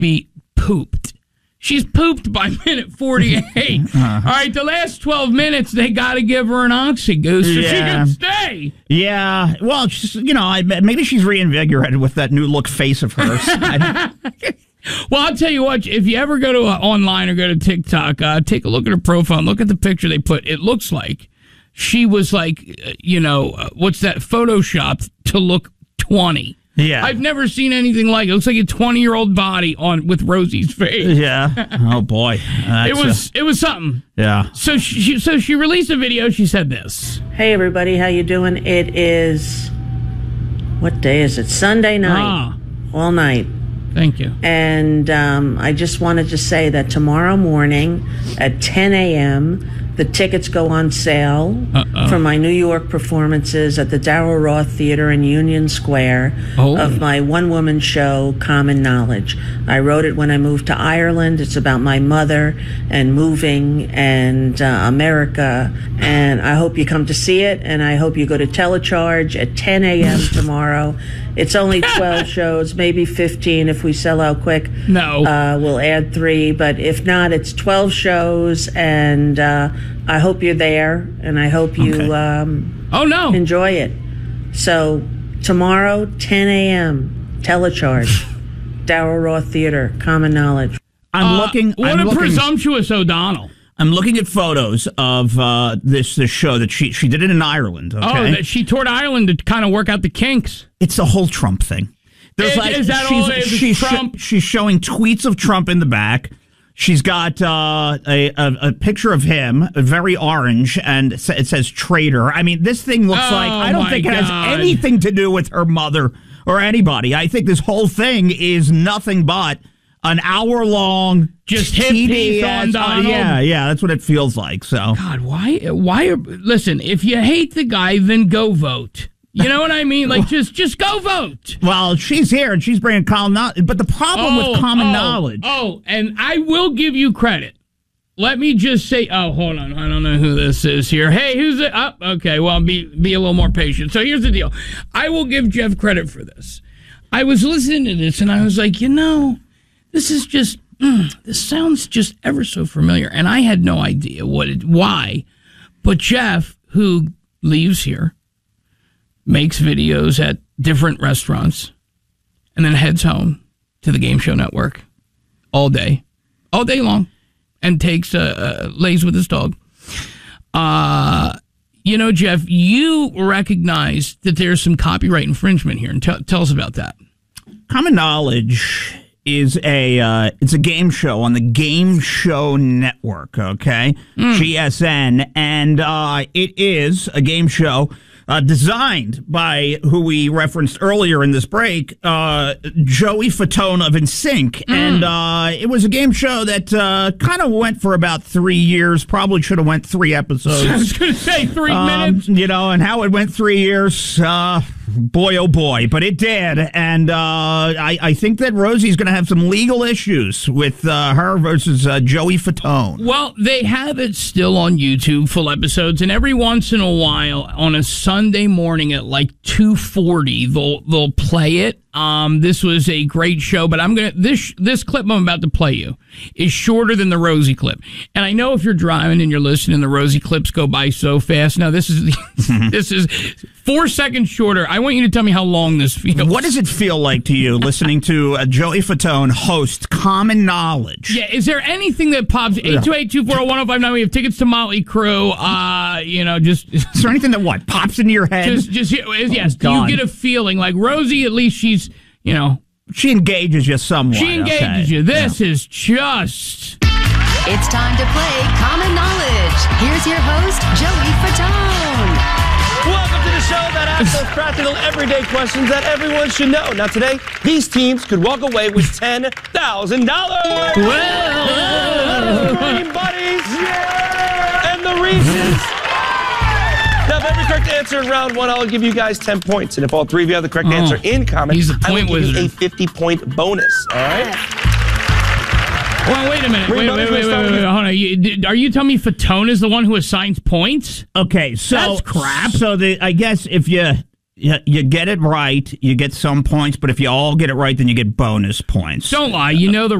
be pooped. She's pooped by minute 48. All right, the last 12 minutes, they got to give her an oxy goose so she can stay. Yeah. Well, maybe she's reinvigorated with that new look face of hers. Well, I'll tell you what, if you ever go to online or go to TikTok, take a look at her profile and look at the picture they put. It looks like she was like, what's that, photoshopped to look 20. Yeah. I've never seen anything like it. It looks like a 20-year-old body with Rosie's face. Yeah. Oh, boy. It was something. Yeah. So she released a video. She said this. Hey, everybody. How you doing? It is, what day is it? Sunday night. All night. Thank you. And I just wanted to say that tomorrow morning at 10 a.m., the tickets go on sale for my New York performances at the Darryl Roth Theater in Union Square of my one-woman show, Common Knowledge. I wrote it when I moved to Ireland. It's about my mother and moving and America. And I hope you come to see it, and I hope you go to Telecharge at 10 a.m. tomorrow. It's only 12 shows, maybe 15 if we sell out quick. No. We'll add 3, but if not, it's 12 shows, and I hope you're there, and I hope you enjoy it. So tomorrow, 10 a.m., Telecharge, Darryl Roth Theater, Common Knowledge. What a presumptuous O'Donnell. I'm looking at photos of this show that she did it in Ireland. Okay? Oh, that she toured Ireland to kind of work out the kinks. It's the whole Trump thing. Is that Trump? She's showing tweets of Trump in the back. She's got a picture of him, very orange, and it says traitor. I mean, this thing looks like, I don't think it has anything to do with her mother or anybody. I think this whole thing is nothing but an hour-long just hit piece on Donald. Yeah, that's what it feels like. So, God, why? Listen, if you hate the guy, then go vote. You know what I mean? Like, just go vote. Well, she's here and she's bringing common knowledge. But the problem with common knowledge. And I will give you credit. Let me just say. Oh, hold on. I don't know who this is here. Hey, who's it? Oh, okay. Well, be a little more patient. So here's the deal. I will give Jeff credit for this. I was listening to this and I was like, this is just, this sounds just ever so familiar. And I had no idea why. But Jeff, who leaves here, makes videos at different restaurants, and then heads home to the Game Show Network all day long, and takes lays with his dog. Jeff, you recognize that there's some copyright infringement here, and tell us about that. Common Knowledge is it's a game show on the Game Show Network, okay? GSN, and it is a game show designed by who we referenced earlier in this break, Joey Fatone of NSYNC. And it was a game show that kind of went for about 3 years, probably should have went 3 episodes. I was going to say 3 minutes. And how it went 3 years, boy, oh boy, but it did. And I think that Rosie's going to have some legal issues with her versus Joey Fatone. Well, they have it still on YouTube, full episodes, and every once in a while on a Sunday morning at like 2:40, they'll play it. This was a great show, but this clip I'm about to play you is shorter than the Rosie clip. And I know if you're driving and you're listening, the Rosie clips go by so fast. Now this is 4 seconds shorter. I want you to tell me how long this feels. What does it feel like to you listening to Joey Fatone host Common Knowledge? Yeah, is there anything that pops? 828-240-1059. We have tickets to Motley Crue. Is there anything that pops into your head? Yes. Do you get a feeling like Rosie? At least she's, she engages you somewhat. She engages you. This is just. It's time to play Common Knowledge. Here's your host, Joey Fatone. Welcome to the show that asks those practical, everyday questions that everyone should know. Now, today, these teams could walk away with $10,000. The Green Buddies and the Reese's. Now, if every correct answer in round 1, I'll give you guys 10 points. And if all 3 of you have the correct answer in common, I will give you a 50-point bonus. All right? Well, wait a minute. Wait. Hold on. Are you telling me Fatone is the one who assigns points? Okay, so that's crap. So I guess if you You get it right, you get some points, but if you all get it right, then you get bonus points. Don't lie. You know the